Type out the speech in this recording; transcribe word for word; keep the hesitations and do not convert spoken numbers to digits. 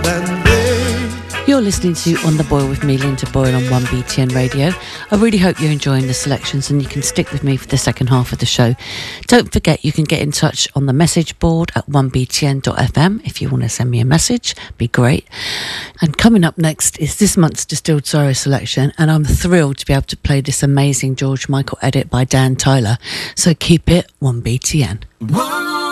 than they. You're listening to On The Boil with me, Linda Boyle, on one B T N Radio. I really hope you're enjoying the selections and you can stick with me for the second half of the show. Don't forget you can get in touch on the message board at one b t n dot f m if you want to send me a message. Be great. And coming up next is this month's Distilled Sorrow selection, and I'm thrilled to be able to play this amazing George Michael edit by Dan Tyler. So keep it one B T N. One